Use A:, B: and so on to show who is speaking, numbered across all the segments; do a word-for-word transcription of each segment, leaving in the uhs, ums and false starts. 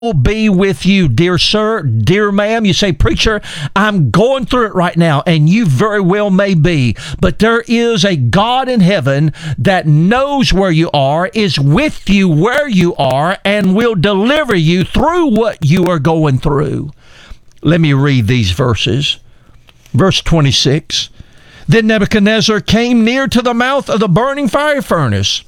A: be with you, dear sir, dear ma'am. You say, preacher, I'm going through it right now, and you very well may be, but there is a God in heaven that knows where you are, is with you where you are, and will deliver you through what you are going through. Let me read these verses. Verse twenty-six. Then Nebuchadnezzar came near to the mouth of the burning fire furnace,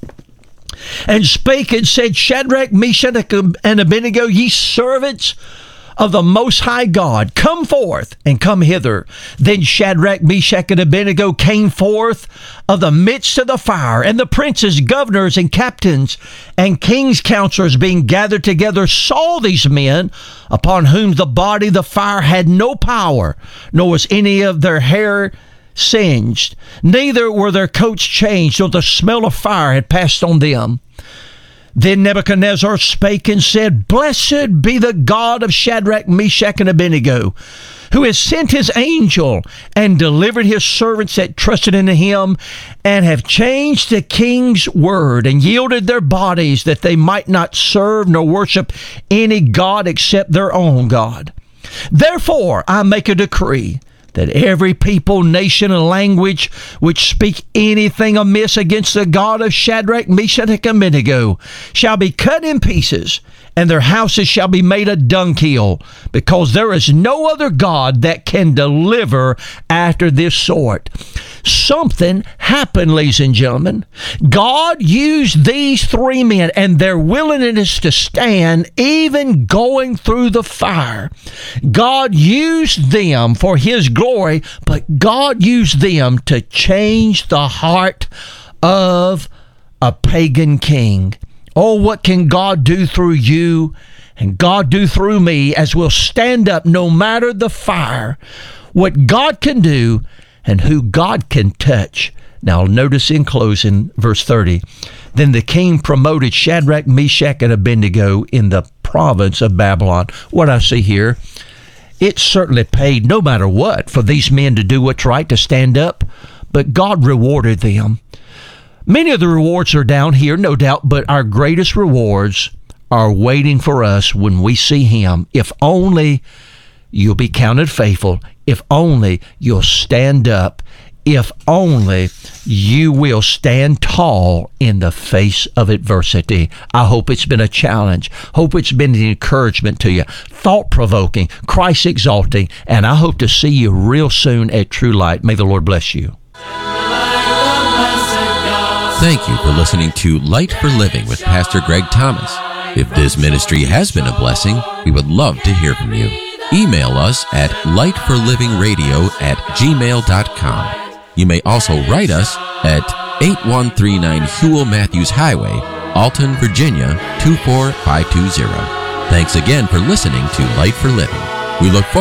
A: and spake and said, Shadrach, Meshach, and Abednego, ye servants of the Most High God, come forth and come hither. Then Shadrach, Meshach, and Abednego came forth of the midst of the fire, and the princes, governors, and captains, and king's counselors being gathered together saw these men, upon whom the body of the fire had no power, nor was any of their hair singed, neither were their coats changed, nor the smell of fire had passed on them. Then Nebuchadnezzar spake and said, Blessed be the God of Shadrach, Meshach, and Abednego, who has sent his angel and delivered his servants that trusted in him, and have changed the king's word, and yielded their bodies, that they might not serve nor worship any god except their own God. Therefore I make a decree, that every people, nation, and language which speak anything amiss against the God of Shadrach, Meshach, and Abednego shall be cut in pieces, and their houses shall be made a dunghill, because there is no other God that can deliver after this sort. Something happened, ladies and gentlemen. God used these three men and their willingness to stand, even going through the fire. God used them for his glory, but God used them to change the heart of a pagan king. Oh, what can God do through you and God do through me as we'll stand up no matter the fire? What God can do and who God can touch. Now, notice in closing, verse thirty. Then the king promoted Shadrach, Meshach, and Abednego in the province of Babylon. What I see here, it certainly paid no matter what for these men to do what's right, to stand up, but God rewarded them. Many of the rewards are down here, no doubt, but our greatest rewards are waiting for us when we see him. If only you'll be counted faithful. If only you'll stand up. If only you will stand tall in the face of adversity. I hope it's been a challenge. Hope it's been an encouragement to you. Thought-provoking, Christ-exalting, and I hope to see you real soon at True Light. May the Lord bless you.
B: Thank you for listening to Light for Living with Pastor Greg Thomas. If this ministry has been a blessing, we would love to hear from you. Email us at light for living radio at gmail dot com. You may also write us at eight one three nine Huell Matthews Highway, Alton, Virginia two four five two zero. Thanks again for listening to Light for Living. We look forward